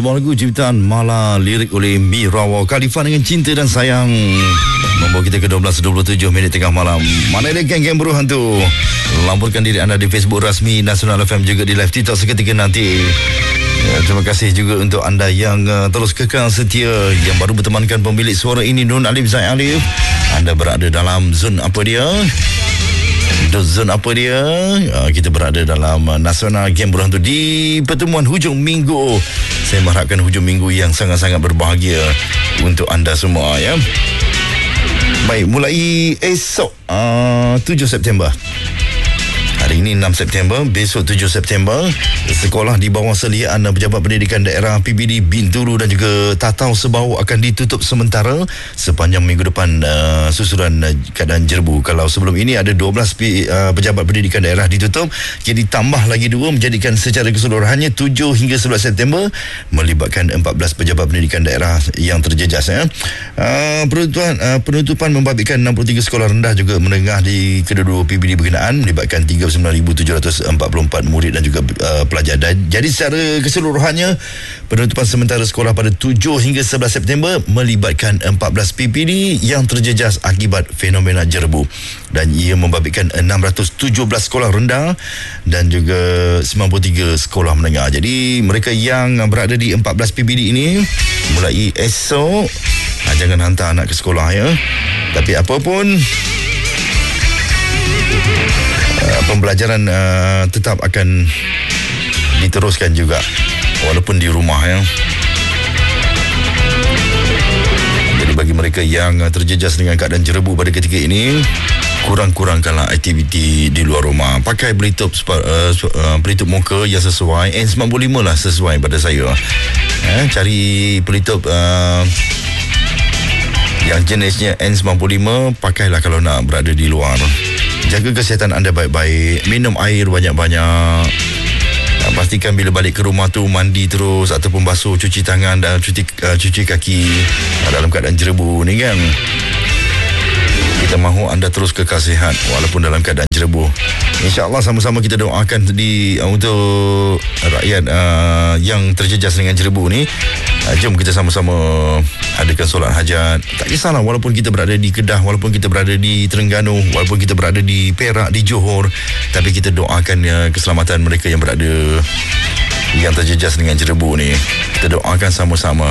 sebuah lagu ciptaan Mala, lirik oleh Mirawa Khalifah dengan Cinta dan Sayang, membawa kita ke 12.27 minit tengah malam. Mana ada geng-geng buruh hantu? Laporkan diri anda di Facebook rasmi Nasional FM, juga di live TikTok seketika nanti. Terima kasih juga untuk anda yang terus kekal setia, yang baru bertemankan pemilik suara ini, Nun Alif Zaid Alif. Anda berada dalam zon apa dia? Zon apa dia? Kita berada dalam Nasional Game Buruh Hantu di pertemuan hujung minggu. Saya mengharapkan hujung minggu yang sangat-sangat berbahagia untuk anda semua, ya. Baik, mulai esok 7 September. Hari ini 6 September, besok 7 September, sekolah di bawah seliaan Pejabat Pendidikan Daerah PBD Bintulu dan juga Tatau Sebau akan ditutup sementara sepanjang minggu depan susulan keadaan jerbu. Kalau sebelum ini ada 12 Pejabat Pendidikan Daerah ditutup, jadi tambah lagi 2 menjadikan secara keseluruhannya 7 hingga 11 September, melibatkan 14 Pejabat Pendidikan Daerah yang terjejas. Penutupan membabitkan 63 sekolah rendah juga menengah di kedua-dua PBD berkenaan, melibatkan 39,744 murid dan juga pelajar. Jadi secara keseluruhannya, penutupan sementara sekolah pada 7 hingga 11 September melibatkan 14 PPD yang terjejas akibat fenomena jerbu, dan ia membabitkan 617 sekolah rendah dan juga 93 sekolah menengah. Jadi mereka yang berada di 14 PPD ini, mulai esok jangan hantar anak ke sekolah, ya. Tapi apapun, pembelajaran tetap akan diteruskan juga walaupun di rumah, ya. Jadi bagi mereka yang terjejas dengan keadaan jerbu pada ketika ini, kurang-kurangkanlah aktiviti di luar rumah. Pakai pelitup muka yang sesuai. N95 lah sesuai pada saya. Cari pelitup yang jenisnya N95, pakailah kalau nak berada di luar. Jaga kesihatan anda baik-baik, minum air banyak-banyak. Pastikan bila balik ke rumah tu mandi terus ataupun basuh, cuci tangan dan cuci kaki dalam keadaan jerbu ni, kan. Kita mahu anda terus kekal sihat walaupun dalam keadaan jerbu. InsyaAllah sama-sama kita doakan untuk rakyat yang terjejas dengan jerbu ni. Jom kita sama-sama adakan solat hajat. Tak kisahlah, walaupun kita berada di Kedah, walaupun kita berada di Terengganu, walaupun kita berada di Perak, di Johor, tapi kita doakan keselamatan mereka yang berada, yang terjejas dengan jerbu ni. Kita doakan sama-sama.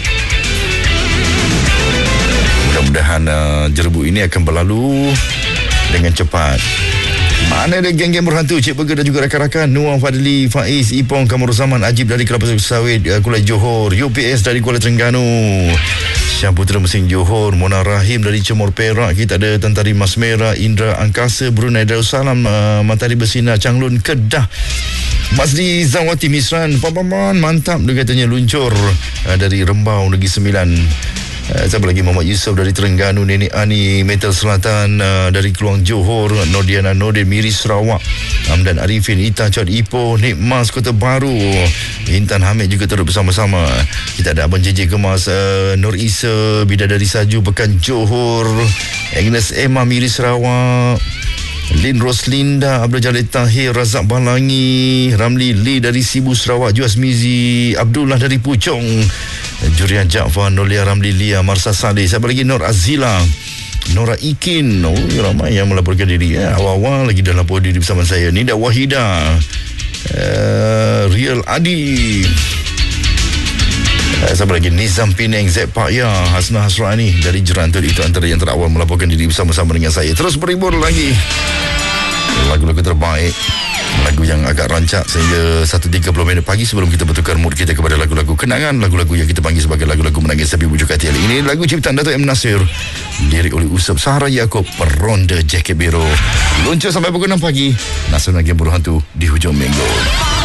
Mudah-mudahan jerbu ini akan berlalu dengan cepat. Mana ada geng-geng berhantu, Cik Burger dan juga rakan-rakan. Nuah Fadli, Faiz, Ipong, Kamarul Zaman, Ajib dari Kelapa Sawit, Kuala Johor, UPS dari Kuala Terengganu, Syah Putra Mesin Johor, Mona Rahim dari Cemor Perak. Kita ada Tantari Mas Merah, Indra Angkasa, Brunei Darussalam, Matahari Bersinar, Changlun Kedah, Masdi Zawati Misran, Papaman, mantap dia katanya, luncur dari Rembau Negeri Sembilan. Siapa lagi? Muhammad Yusof dari Terengganu, Nenek Ani Metal Selatan, dari Keluang Johor, Nordiana Nordin Miri Sarawak, Hamdan Arifin Ita Cod Ipoh, Nik Mas Kota Baru, Intan Hamid juga turut bersama-sama. Kita ada Abang JJ Gemas, Nur Isa Bidadari Saju Pekan Johor, Agnes Emma Miri Sarawak, Lin Roslinda, Abdul Jalil Tahir, Razak Balangi, Ramli Lee dari Sibu Sarawak, Juas Mizi, Abdullah dari Puchong, Jurian Jaafar, Nolia Ramli Lia, Marsa Saleh. Siapa lagi? Nur Azila, Nora Ikin. Ramai yang melaporkan diri, awal-awal lagi dah lapor diri bersama saya. Nida Wahida, Real Adi, siapa lagi? Nizam Pineng, Zek Pakya, Hasnah Hasrani dari Jerantul. Itu antara yang terawal melaporkan diri bersama-sama dengan saya. Terus berhibur lagi lagu-lagu terbaik, lagu yang agak rancak sehingga 1.30 pagi sebelum kita bertukar mood kita kepada lagu-lagu kenangan, lagu-lagu yang kita panggil sebagai lagu-lagu menangis tapi bujuk hati. Ini lagu ciptaan Dato' M. Nasir, lirik oleh Usop Sahara Yaakob, Peronda Jaket Biru. Luncur sampai pukul 6 pagi. Nasional Game Buruh Hantu di hujung minggu.